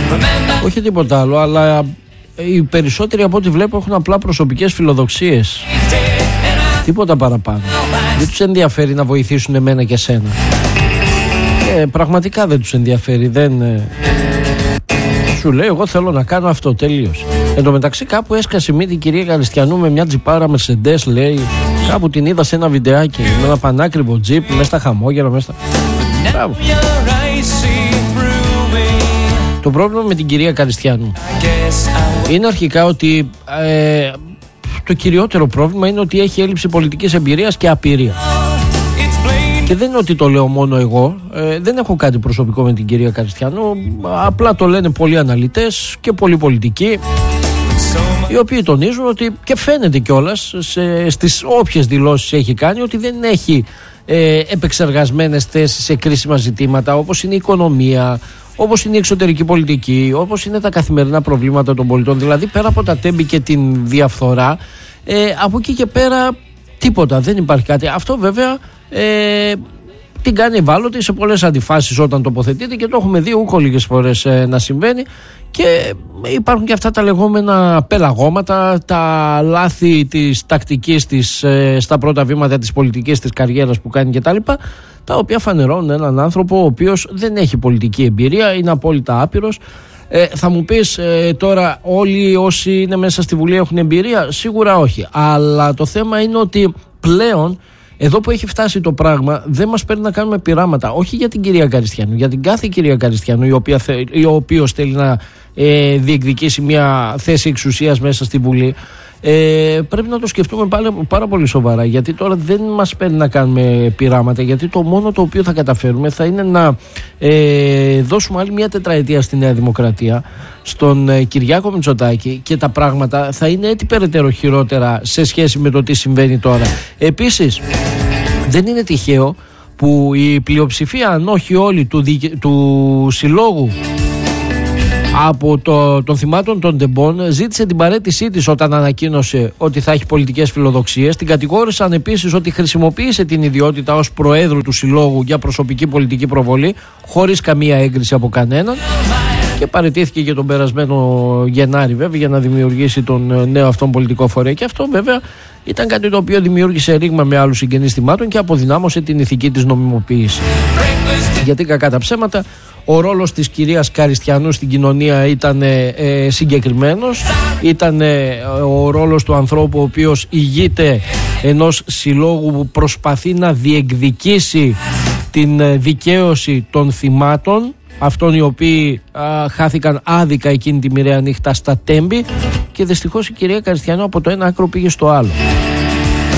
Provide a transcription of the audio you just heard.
Όχι τίποτα άλλο, αλλά οι περισσότεροι από ό,τι βλέπω έχουν απλά προσωπικές φιλοδοξίες. Τίποτα παραπάνω. Δεν τους ενδιαφέρει να βοηθήσουν εμένα και σένα. Πραγματικά δεν τους ενδιαφέρει. Δεν σου λέει εγώ θέλω να κάνω αυτό, τελείως. Εν τω μεταξύ κάπου έσκασε μύτη η κυρία Καριστιανού με μια τζιπάρα Mercedes, λέει. Κάπου την είδα σε ένα βιντεάκι με ένα πανάκριβο τζιπ, μέσα στα χαμόγελα, μέσα στα... Μπράβο. Το πρόβλημα με την κυρία Καριστιανού είναι αρχικά ότι το κυριότερο πρόβλημα είναι ότι έχει έλλειψη πολιτικής εμπειρίας και απειρία. Και δεν είναι ότι το λέω μόνο εγώ, δεν έχω κάτι προσωπικό με την κυρία Καριστιανού, απλά το λένε πολλοί αναλυτές και πολλοί πολιτικοί, οι οποίοι τονίζουν ότι, και φαίνεται κιόλας στις όποιες δηλώσεις έχει κάνει, ότι δεν έχει επεξεργασμένες θέσεις σε κρίσιμα ζητήματα όπως είναι η οικονομία, όπως είναι η εξωτερική πολιτική, όπως είναι τα καθημερινά προβλήματα των πολιτών. Δηλαδή πέρα από τα τέμπη και την διαφθορά, από εκεί και πέρα τίποτα, δεν υπάρχει κάτι. Αυτό βέβαια την κάνει ευάλωτη σε πολλές αντιφάσεις όταν τοποθετείται, και το έχουμε δει ούκο λίγες φορές να συμβαίνει. Και υπάρχουν και αυτά τα λεγόμενα πελαγώματα, τα λάθη της τακτικής της στα πρώτα βήματα της πολιτικής της καριέρας που κάνει κτλ., τα οποία φανερώνουν έναν άνθρωπο ο οποίος δεν έχει πολιτική εμπειρία, είναι απόλυτα άπειρος. Θα μου πεις τώρα όλοι όσοι είναι μέσα στη Βουλή έχουν εμπειρία? Σίγουρα όχι, αλλά το θέμα είναι ότι πλέον εδώ που έχει φτάσει το πράγμα δεν μας παίρνει να κάνουμε πειράματα, όχι για την κυρία Καριστιανού, για την κάθε κυρία Καριστιανού η οποία θέλει να διεκδικήσει μια θέση εξουσίας μέσα στη Βουλή. Πρέπει να το σκεφτούμε πάρα πολύ σοβαρά, γιατί τώρα δεν μας παίρνει να κάνουμε πειράματα, γιατί το μόνο το οποίο θα καταφέρουμε θα είναι να δώσουμε άλλη μια τετραετία στη Νέα Δημοκρατία, στον Κυριάκο Μητσοτάκη, και τα πράγματα θα είναι έτσι περαιτέρω χειρότερα σε σχέση με το τι συμβαίνει τώρα. Επίσης δεν είναι τυχαίο που η πλειοψηφία, αν όχι όλοι, του συλλόγου από των θυμάτων των τεμπών ζήτησε την παραίτησή της όταν ανακοίνωσε ότι θα έχει πολιτικές φιλοδοξίες. Την κατηγόρησαν επίσης ότι χρησιμοποίησε την ιδιότητα ως προέδρου του συλλόγου για προσωπική πολιτική προβολή, χωρίς καμία έγκριση από κανέναν, και παραιτήθηκε και τον περασμένο Γενάρη βέβαια για να δημιουργήσει τον νέο αυτόν πολιτικό φορέα. Και αυτό βέβαια ήταν κάτι το οποίο δημιούργησε ρήγμα με άλλους συγγενείς θυμάτων και αποδυνάμωσε την ηθική της νομιμοποίηση. Γιατί κακά τα ψέματα, ο ρόλος της κυρίας Καριστιανού στην κοινωνία ήταν συγκεκριμένος. Ήταν ο ρόλος του ανθρώπου ο οποίος ηγείται ενός συλλόγου που προσπαθεί να διεκδικήσει την δικαίωση των θυμάτων, αυτών οι οποίοι χάθηκαν άδικα εκείνη τη μοιραία νύχτα στα Τέμπη, και δυστυχώς η κυρία Καριστιανού από το ένα άκρο πήγε στο άλλο.